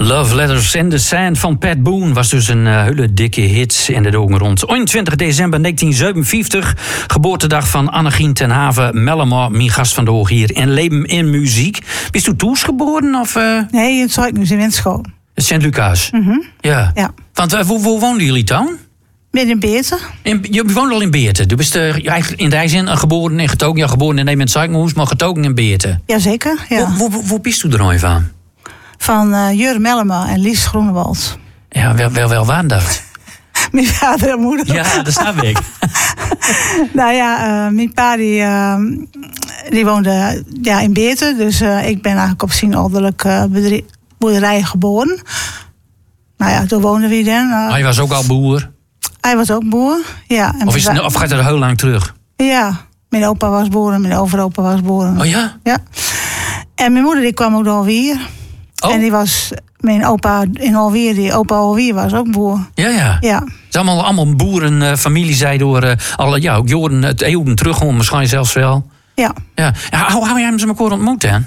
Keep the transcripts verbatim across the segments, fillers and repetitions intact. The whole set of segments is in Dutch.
Love Letters in the Sand van Pat Boone was dus een uh, hele dikke hit in de ogen rond. eenentwintig december negentien zevenenvijftig, geboortedag van Annegien ten Haven Mellema, mijn gast van de hoog hier in Leven in Muziek. Bist u Toes geboren? Of, uh... Nee, in Zuidmuis in Winschoten. Sint-Lucas? Mm-hmm. Ja. ja. Want uh, waar, waar woonden jullie dan? Midden in Beerten. In, je woont al in Beerten. Je bent uh, eigenlijk in die zin uh, geboren en getogen. Ja, geboren in Nederland Zuidmuis, maar getogen in Beerten. Jazeker, ja. Waar, waar, waar bist u er nou van? Van uh, Jur Mellema en Lies Groenewald. Ja, wel, wel, wel waar dat? Mijn vader en moeder. Ja, dat snap ik. nou ja, uh, mijn pa die, uh, die woonde ja, in Beerten. Dus uh, ik ben eigenlijk op zijn ouderlijk uh, bedrie- boerderij geboren. Nou ja, toen woonden we dan. Uh, Hij was ook al boer? Hij was ook boer, ja. En of, is het, of gaat dat heel lang terug? Ja, mijn opa was boer en mijn overopa was boer. Oh ja? Ja. En mijn moeder die kwam ook door Alweer. Oh. En die was, mijn opa in Alweer, die opa Alweer was ook boer. Ja, ja. ja. Het is allemaal, allemaal boerenfamilie, zij door uh, alle, ja, ook jaren, het eeuwen terug, waarschijnlijk zelfs wel. Ja. ja. ja hoe hou jij ze elkaar ontmoet dan?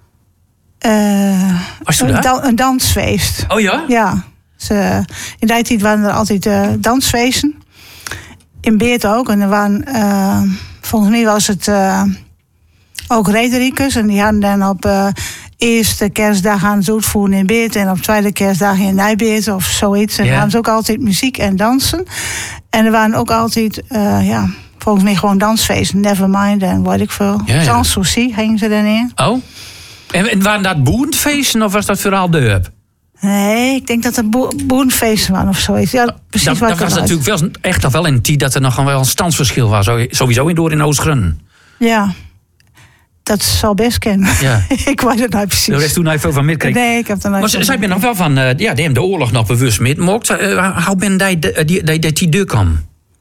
Uh, was je een, daar? da- een dansfeest. Oh ja? Ja. Ze, in die tijd waren er altijd uh, dansfeesten. In Beerten ook. En er waren, uh, volgens mij was het uh, ook Rederikers. En die hadden dan op uh, eerste kerstdag aan het uitvoeren in Beerten. En op tweede kerstdag in Nijbeerten of zoiets. En ja. dan hadden ze ook altijd muziek en dansen. En er waren ook altijd, uh, ja, volgens mij gewoon dansfeesten. Nevermind en wat ik veel. Ja, ja. Sans Souci gingen ze dan in. Oh. En, en waren dat boerenfeesten of was dat vooral dorp? Nee, ik denk dat het bo- boerenfeesten waren of zoiets. Ja, precies dat, wat dat ik was eruit. natuurlijk wel, echt nog wel in die dat er nog wel een standsverschil was. Sowieso in door in Oostgrun. Ja, dat zal best kennen. Ja. ik weet het nou precies. Daar heeft toen nog veel van meegekregen. Nee, ik heb er nooit Maar van zij ben nog wel van, uh, ja, die hebben de oorlog nog bewust meegemaakt. Uh, hoe ben jij dat die, die, die, die deur kwam?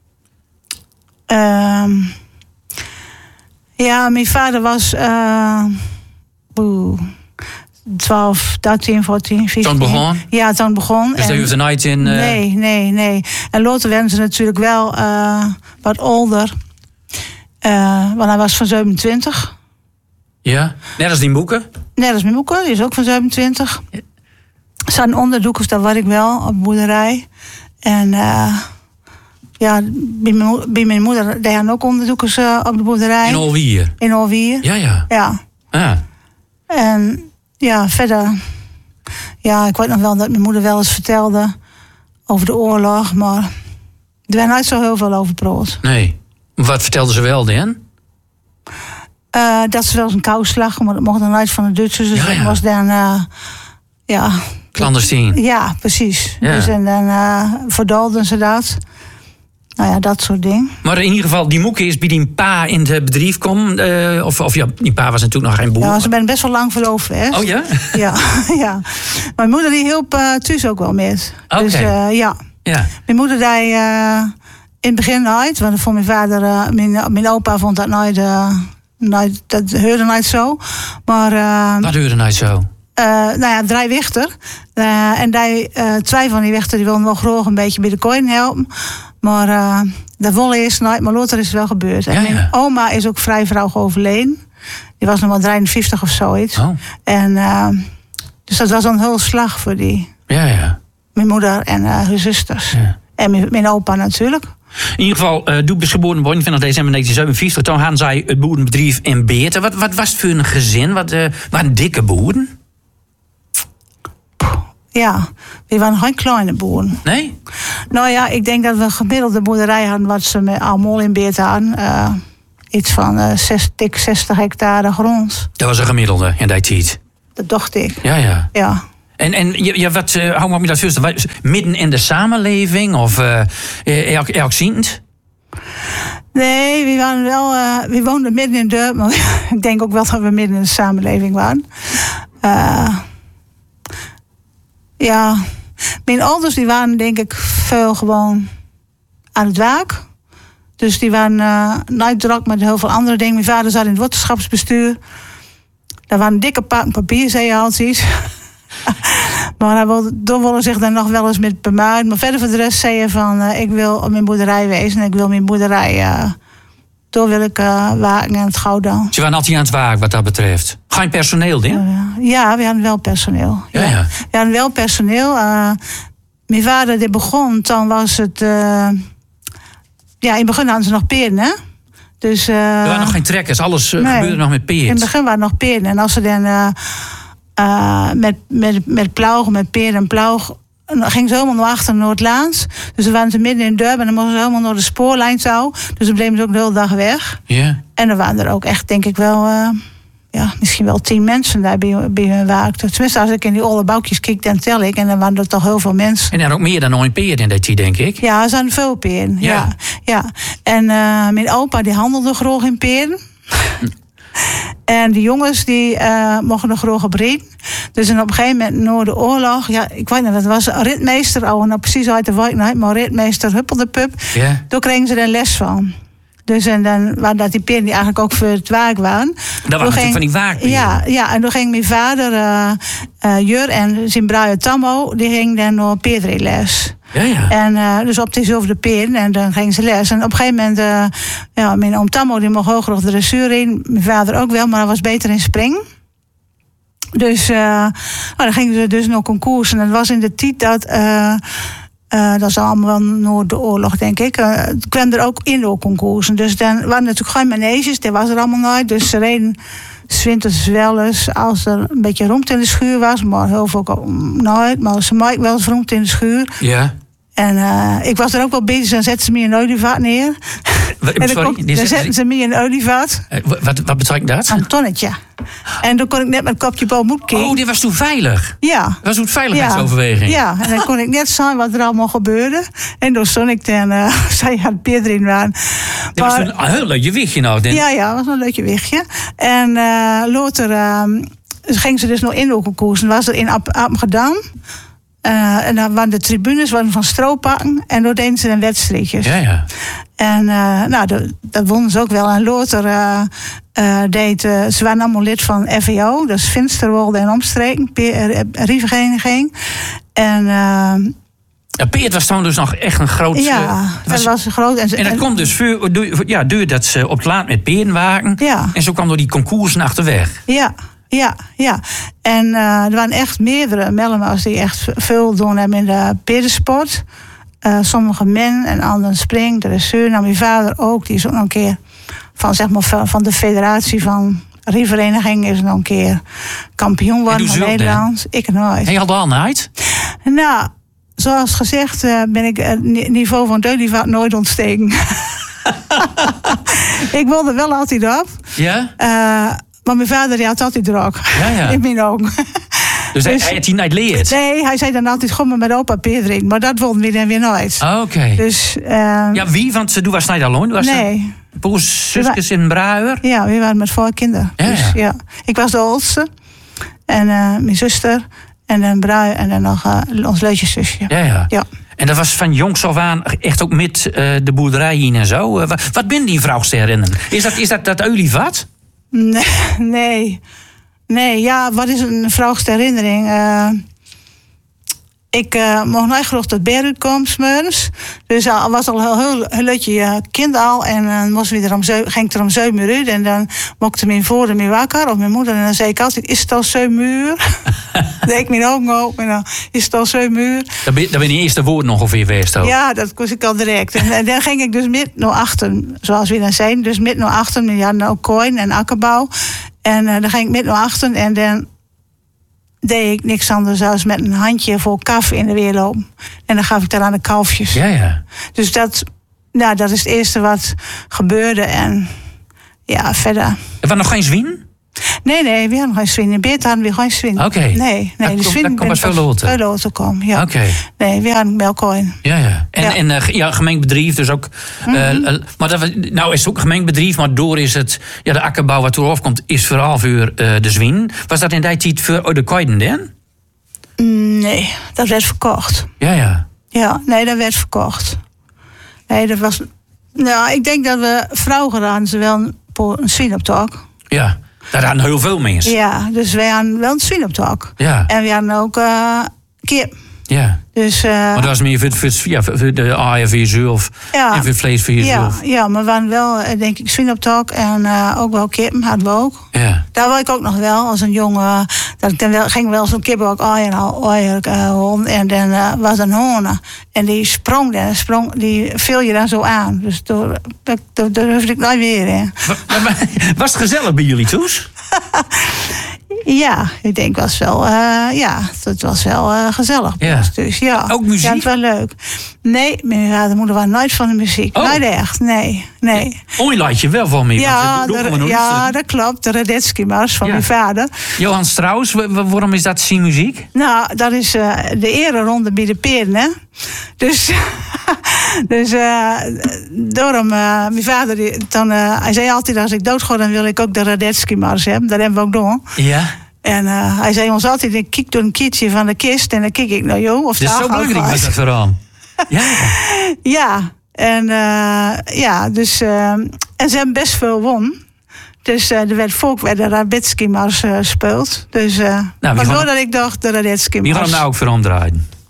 Um, ja, mijn vader was uh, oeh, twaalf, dertien, veertien, vijftien. Toen begon? Ja, toen begon. Dus daar hoefde nooit in... Uh... Nee, nee, nee. En later werden ze natuurlijk wel uh, wat ouder. Uh, want hij was van zevenentwintig. Ja, net als die boeken? Net als mijn moeder, die is ook van zevenentwintig. Ja. Ze hadden onderdoekers, dat was ik wel, op de boerderij. En uh, ja, bij mijn, mo- bij mijn moeder, die hadden ook onderdoekers uh, op de boerderij. In Alweer? In Alweer. Ja, ja. Ja. Ah. En ja, verder... Ja, ik weet nog wel dat mijn moeder wel eens vertelde over de oorlog, maar er werd nooit zo heel veel over praat. Nee. Wat vertelden ze wel dan? Uh, dat ze wel eens een kouslag, maar dat mocht dan nooit van de Duitsers. Dus Ja, dat ja. was dan... Uh, ja, Clandestien. Ja, precies. Ja. Dus en dan uh, verdolden ze dat. Nou ja, dat soort dingen. Maar in ieder geval, die moeke is bij die pa in het bedrijf kwam. Uh, of, of ja, die pa was natuurlijk nog geen boer. Ja, ze ben best wel lang verloofd geweest. Oh ja? Ja, ja. Mijn moeder die hielp uh, thuis ook wel met. Oké. Dus uh, ja. Ja. Mijn moeder die uh, in het begin nooit. Want voor mijn vader, uh, mijn, mijn opa vond dat nooit... Uh, nooit dat hoorde nooit zo. Maar... Uh, Wat hoorde nou zo? Uh, nou ja, drie wichter. Uh, en die, uh, twee van die wichter die wilden wel graag een beetje bij de koning helpen. Maar uh, dat wilde eerst nooit, maar later is het wel gebeurd. En Ja, ja. mijn oma is ook vrij vrouw overleden. Die was nog maar drieënvijftig of zoiets. Oh. En uh, dus dat was een heel slag voor die. Ja, ja. Mijn moeder en uh, haar zusters. Ja. En mijn, mijn opa natuurlijk. In ieder geval, uh, Doe is geboren op eenentwintig december negentien zevenenvijftig. Toen hadden zij het boerenbedrijf in Beerten. Wat, wat was het voor een gezin? Wat uh, waren dikke boeren? Ja, we waren geen kleine boeren. Nee? Nou ja, ik denk dat we een gemiddelde boerderij hadden... wat ze met allemaal in Beerten hadden. Uh, iets van uh, zes, dik zestig hectare grond. Dat was een gemiddelde in die tijd. Dat dacht ik. Ja, ja. Ja. En, en ja, wat, uh, hoe mag je dat voorstellen? Midden in de samenleving? Of uh, elk, elk ziend? Nee, we waren wel... Uh, we woonden midden in de... Maar ik denk ook wel dat we midden in de samenleving waren. Uh, ja... Mijn ouders die waren denk ik veel gewoon aan het werk. Dus die waren uh, nooit druk met heel veel andere dingen. Mijn vader zat in het waterschapsbestuur. Daar waren dikke pakken papier, zei je altijd. Maar hij wilde, door wilde zich dan nog wel eens met bemuiden. Maar verder voor de rest zei je van... Uh, ik wil op mijn boerderij wezen. En ik wil mijn boerderij... Uh, door wil ik uh, waken en het goud dan. Ze waren altijd aan het waken wat dat betreft. Geen personeel, denk Uh, ja, we hadden wel personeel. Ja, ja. we hadden wel personeel. Uh, mijn vader die begon, dan was het... Uh, ja, in het begin hadden ze nog peerden, hè? Dus, uh, er waren nog geen trekkers, alles uh, nee, gebeurde nog met peert. In het begin waren nog peerden. En als ze dan uh, uh, met, met, met ploegen, met peerden en ploeg... dan gingen ze helemaal naar achter Noord-Laans. Dus dan waren ze midden in Durban en dan moesten ze helemaal naar de spoorlijn touw. Dus dan bleven ze ook de hele dag weg. Yeah. En dan waren er ook echt, denk ik wel... Uh, ja, misschien wel tien mensen daar bij, bij hun werk. Tenminste, als ik in die oude bouwtjes kijk, dan tel ik. En dan waren er toch heel veel mensen. En dan ook meer dan een peer in dat je, denk ik. Ja, er zijn veel peren. Ja. Ja. Ja. En uh, mijn opa die handelde graag in peren. En die jongens die uh, mochten nog graag op rijden. Dus en op een gegeven moment, na de oorlog... Ja, ik weet niet, dat was een ritmeester. Oh, nou precies uit de wijk, nou, maar ritmeester Huppeldepup. Yeah. Daar kregen ze er les van. Dus en dan waren dat die peren die eigenlijk ook voor het werk waren. Dat waren natuurlijk van die waakperen. Ja, ja, en toen ging mijn vader, uh, uh, Jur en zijn bruid Tammo... die ging dan naar peerdrijles. Ja, ja. En uh, dus op dezelfde peren en dan gingen ze les. En op een gegeven moment, uh, ja, mijn oom Tammo die mocht hoger op de dressuur in. Mijn vader ook wel, maar hij was beter in spring. Dus uh, nou, dan gingen ze dus nog concours. En dat was in de tijd dat... Uh, Uh, dat is allemaal wel na de oorlog, denk ik. Uh, het kwam er ook indoorconcoursen. Dus dan waren natuurlijk geen maneges, dat was er allemaal nooit. Dus ze reden 's winters wel eens als er een beetje ruimte in de schuur was. Maar heel veel nooit. Maar ze maakten wel eens ruimte in de schuur. Ja. En uh, ik was er ook wel bezig, dan zetten ze me in een olievat neer. Wat, en dan, sorry, kon, dan zetten ze me in een olievat. Uh, wat, wat betekent dat? Een tonnetje. En dan kon ik net met een kopje bovenmoed kijken. Oh, dit was toen veilig? Ja. Dat was toen veiligheidsoverweging? Ja, ja, en dan kon ik net zien wat er allemaal gebeurde. En toen stond ik dan, uh, zij aan het peer erin waren. Dat was een heel leuk gewichtje nou. Denk. Ja, ja, dat was een leuk gewichtje. En uh, later uh, ging ze dus nog indoorconcoursen. Was er in Amsterdam. Uh, en dan waren de tribunes waren van strooppakken. En daar deden ze dan wedstrijdjes. Ja, ja. En uh, nou, dat, dat wonnen ze ook wel. En later uh, uh, deed... Uh, ze waren allemaal lid van F V O. Dat is Finsterwolde en Omstreken. Rievereniging. En... Uh, ja, peert was toen dus nog echt een groot... Ja, uh, dat was, was groot. En, en dat en, komt dus voor, ja, door dat ze op het laat met peeren waren. Ja. En zo kwam door die concoursen achterweg. Ja. Ja, ja. En uh, er waren echt meerdere Mellema's die echt veel doen hebben in de perensport. Uh, sommige men en anderen spring, de dressuur. Nou, mijn vader ook, die is ook nog een keer van, zeg maar, van de federatie van Rievereniging is nog een keer kampioen geworden van Nederland. Ik nooit. En je had al nooit? Nou, zoals gezegd uh, ben ik het niveau van Deulivat nooit ontstegen. Ik wilde wel altijd op. Ja? Uh, Maar mijn vader die had altijd druk. Ja, ja. In mijn ogen. Dus hij, dus hij had die nooit leerd? Nee, hij zei dan altijd, kom maar met opa peer erin. Maar dat wilden we dan weer nooit. Oké. Okay. Dus, uh, ja, wie? Want toen was niet alleen. Was nee. Poes, zusjes in Bruijer? Ja, we waren met vier kinderen. Ja, dus, ja. ja. Ik was de oudste. En uh, mijn zuster. En dan Bruijer. En dan nog uh, ons leutjeszusje. Ja, ja. Ja. En dat was van jongs af aan echt ook met uh, de boerderij hier en zo. Uh, wat, wat ben die vrouw te herinneren? Is dat, is dat dat olievat? Nee, nee. Nee, ja, wat is een vrouwste herinnering? Uh, ik uh, mocht nooit graag tot Beirut komen, s'morgens. Dus al was al heel, heel, heel leutje uh, kind al. En dan uh, moesten we er om zeven, ging ik er om zeven uur uit. En dan mokte mijn vader me wakker, of mijn moeder. En dan zei ik altijd, is het al zeven uur? Dan deed ik mijn ogen open en dan is het al zeven uur. Dat ben, dat ben je eerste woord nog ongeveer geweest ook. Ja, dat kost ik al direct. En, en dan ging ik dus met naar achter, zoals we dan zijn. Dus met naar achter, we hadden ook kooi en akkerbouw. En uh, dan ging ik met naar achter en dan deed ik niks anders dan met een handje vol kaf in de weer lopen. En dan gaf ik dat aan de kalfjes. Ja, ja. Dus dat, nou, dat is het eerste wat gebeurde. En ja, verder. Er was nog geen zwien? Nee, nee, we hadden geen zwin. In Beert hadden we geen zwin. Oké. Okay. Nee, nee. Dat komt pas veel later. Veel later komen, ja. Oké. Okay. Nee, we hadden melkkooi. Ja, ja. En, ja. en uh, ja, gemengd bedrijf dus ook. Mm-hmm. Uh, maar dat, nou is het ook een gemengd bedrijf, maar door is het, ja, de akkerbouw wat erop komt, is vooral voor uh, de zwien. Was dat in die tijd voor de koeien dan? Nee, dat werd verkocht. Ja, ja. Ja, nee, dat werd verkocht. Nee, dat was. Nou, ik denk dat we vroeger hadden ze wel een, een zwien op tak. Ja. Daar hadden heel veel mensen. Ja, dus wij hadden wel een zwien op tak. Ja. En we hadden ook uh, kip. Ja. Dus, uh, maar dat was meer voor, voor, ja, voor de aaien voor jezelf ja, en voor het vlees voor jezelf. Ja, ja, maar we waren wel, denk ik, swingoptok en uh, ook wel kippen hadden we ook. Ja. Daar wil ik ook nog wel, als een jongen, dat ik dan wel, ging wel zo'n kippen ook aaien uh, en dan uh, was een honen. En die sprong dan, sprong, die viel je dan zo aan. Dus daar durfde ik nooit weer in. Was het gezellig bij jullie toes? Ja, ik denk was wel, uh, ja, het was wel uh, gezellig. Ja. Dus ja. Ook muziek? Ja, het was leuk. Nee, mijn vader en moeder waren nooit van de muziek. Oh. Nooit echt, nee. nee. Oh, je laat je wel van mee. Ja, de, ja dat klopt. De Radetzky-mars van ja. mijn vader. Johan Strauss, waarom is dat zijn muziek? Nou, dat is uh, de ereronde bij de peren, hè. Dus, dus uh, daarom, uh, mijn vader, die, dan, uh, hij zei altijd, als ik doodga, dan wil ik ook de Radetzky-mars hebben. Dat hebben we ook doen. Ja. En uh, hij zei ons altijd, ik kijk door een kietje van de kist en dan kijk ik naar jou. Of dus zo belangrijk was dat vooral. Ja. Ja, en uh, ja, dus, uh, en ze hebben best veel won. Dus uh, er werd volk werd de Radetzky-mars uh, gespeeld. Dus uh, nou, waardoor dat ik dacht, de Radetzky-mars. Wie gaan hem nou ook voor omdraaien?